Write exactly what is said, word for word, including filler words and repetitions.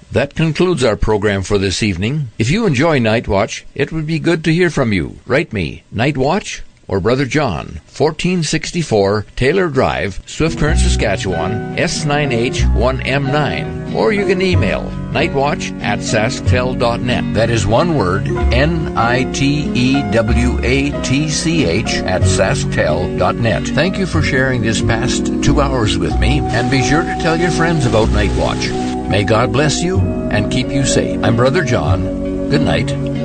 That concludes our program for this evening. If you enjoy Night Watch, it would be good to hear from you. Write me, Night Watch or Brother John, fourteen sixty-four Taylor Drive, Swift Current, Saskatchewan, S nine H one M nine. Or you can email nightwatch at sasktel dot net. That is one word, N I T E W A T C H at sasktel dot net. Thank you for sharing this past two hours with me, and be sure to tell your friends about Night Watch. May God bless you and keep you safe. I'm Brother John. Good night.